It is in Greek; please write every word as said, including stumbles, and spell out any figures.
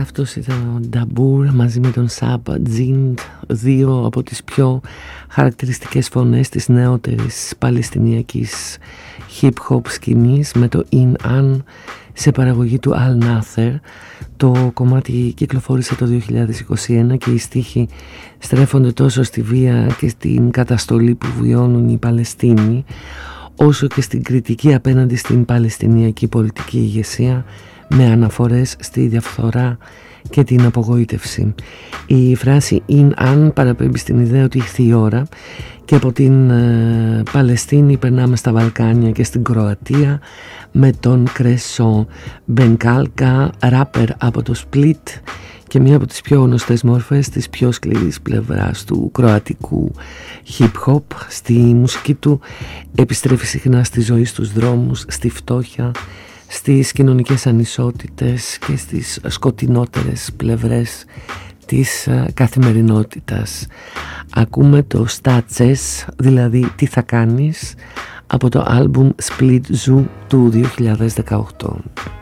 Αυτός ήταν ο Νταμπούρ μαζί με τον Σαμπ Τζιντ, δύο από τις πιο χαρακτηριστικές φωνές της νεότερης παλαιστινιακής hip-hop σκηνής, με το In An σε παραγωγή του Al Nather. Το κομμάτι κυκλοφόρησε το δύο χιλιάδες είκοσι ένα και οι στίχοι στρέφονται τόσο στη βία και στην καταστολή που βιώνουν οι Παλαιστίνοι, όσο και στην κριτική απέναντι στην παλαιστινιακή πολιτική ηγεσία, με αναφορές στη διαφθορά και την απογοήτευση. Η φράση In An παραπέμπει στην ιδέα ότι ήρθε η ώρα και από την ε, Παλαιστίνη περνάμε στα Βαλκάνια και στην Κροατία με τον Κρέσο Μπενκάλκα, ράπερ από το Split και μία από τις πιο γνωστές μόρφες της πιο σκληρής πλευράς του κροατικού hip-hop. Στη μουσική του επιστρέφει συχνά στη ζωή στους δρόμους, στη φτώχεια, στις κοινωνικές ανισότητες και στις σκοτεινότερες πλευρές της καθημερινότητας. Ακούμε το Statzes, δηλαδή τι θα κάνεις, από το άλμπουμ Split Zoo του δύο χιλιάδες δεκαοκτώ.